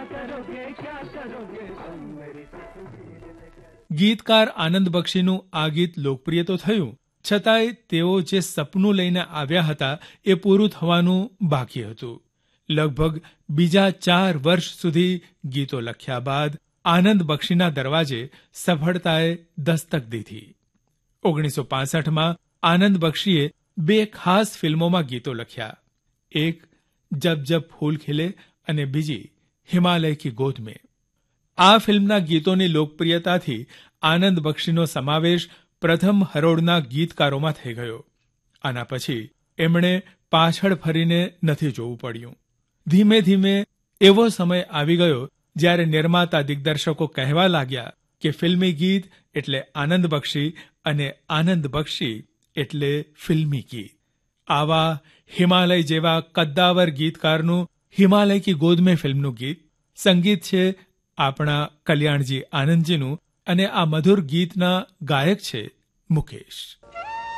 ગીતકાર આનંદ બક્ષીનું આ ગીત લોકપ્રિય તો થયું, છતાંય તેઓ જે સપનું લઈને આવ્યા હતા એ પૂરું થવાનું બાકી હતું. લગભગ બીજા 4 વર્ષ સુધી ગીતો લખ્યા બાદ આનંદ બક્ષીના દરવાજે સફળતાએ દસ્તક દીધી. 1965માં આનંદ બક્ષીએ 2 ખાસ ફિલ્મોમાં ગીતો લખ્યા. એક જબ જબ ફૂલ ખિલે અને બીજી હિમાલય કી ગોદ મેં. આ ફિલ્મના ગીતોની લોકપ્રિયતાથી આનંદ બક્ષીનો સમાવેશ પ્રથમ હરોળના ગીતકારોમાં થઈ ગયો. આના પછી એમણે પાછળ ફરીને નથી જોવું પડ્યું. ધીમે ધીમે એવો સમય આવી ગયો જ્યારે નિર્માતા દિગ્દર્શકો કહેવા લાગ્યા કે ફિલ્મી ગીત એટલે આનંદ બક્ષી અને આનંદ બક્ષી એટલે ફિલ્મી ગીત. આવા હિમાલય જેવા કદ્દાવર ગીતકારનું હિમાલય કી ગોદ મેં ફિલ્મનું ગીત. સંગીત છે આપણા કલ્યાણજી આનંદજીનું અને આ મધુર ગીતના ગાયક છે મુકેશ.